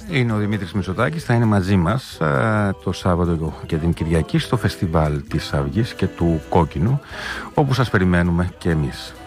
είναι ο Δημήτρης Μητσοτάκης, θα είναι μαζί μας το Σάββατο και την Κυριακή στο φεστιβάλ της Αυγής και του Κόκκινου, όπου σας περιμένουμε και εμείς.